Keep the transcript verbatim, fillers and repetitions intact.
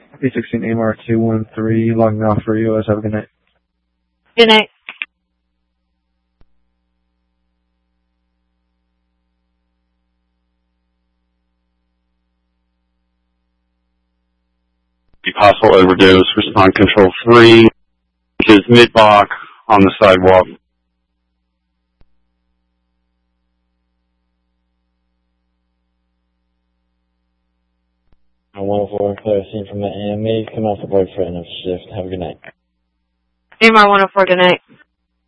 B sixteen A M R two one three, logging off for U S. Have a good night. Good night. Possible overdose, respond control three, which is mid-block on the sidewalk. I one oh four, clear scene from the A M E. Come off the board for end of shift. Have a good night. A M R one oh four, good night.